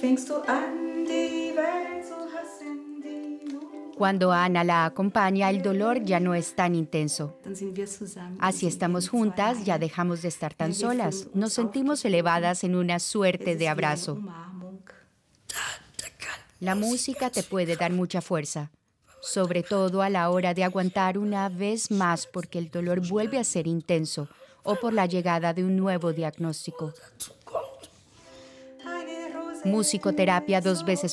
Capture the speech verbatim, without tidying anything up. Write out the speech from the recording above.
fängst du an, die Welt zu hassen, die Not. Cuando Ana la acompaña, el dolor ya no es tan intenso. Dann sind wir zusammen, dann Así sind wir estamos in zwei juntas, ya Reihen. dejamos de estar tan Wir fühlen solas. uns Nos sentimos aufgehoben. elevadas en una Es suerte ist de wie eine abrazo. Umarmung. La música te puede dar mucha fuerza, sobre todo a la hora de aguantar una vez más porque el dolor vuelve a ser intenso o por la llegada de un nuevo diagnóstico. Musicoterapia dos veces